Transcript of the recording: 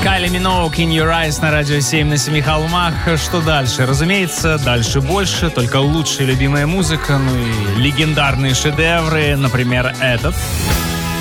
Кайли Миноуг, In Your Eyes на радио 7 на 7 холмах. Что дальше? Разумеется, дальше больше, только лучшая любимая музыка, ну и легендарные шедевры, например, этот.